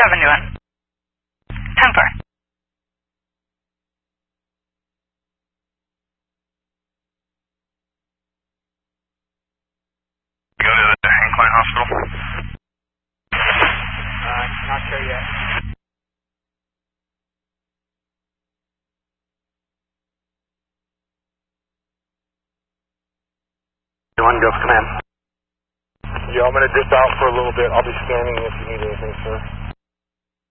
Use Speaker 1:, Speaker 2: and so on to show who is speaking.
Speaker 1: Avenue in Temper.
Speaker 2: Go to the Incline Hospital?
Speaker 3: Not sure yet.
Speaker 2: One Gulf Command.
Speaker 4: Yeah, I'm going to dip out for a little bit. I'll be scanning if you need anything, sir.